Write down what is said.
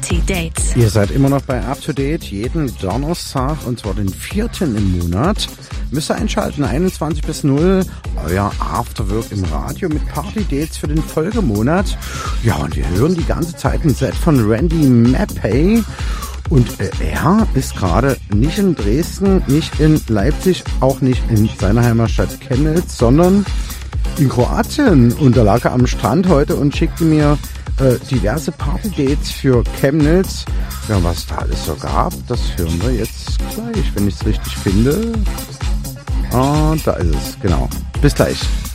Party Dates. Ihr seid immer noch bei Up to Date, jeden Donnerstag, und zwar den 4. im Monat. Müsst ihr einschalten, 21 bis 0, euer Afterwork im Radio mit Party Dates für den Folgemonat. Ja, und wir hören die ganze Zeit ein Set von Randy Mappey. Und er ist gerade nicht in Dresden, nicht in Leipzig, auch nicht in seiner Heimatstadt Chemnitz, sondern in Kroatien. Und da lag er am Strand heute und schickte mir diverse Party-Dates für Chemnitz. Ja, was da alles so gab, das hören wir jetzt gleich, wenn ich es richtig finde. Ah, da ist es, genau. Bis gleich.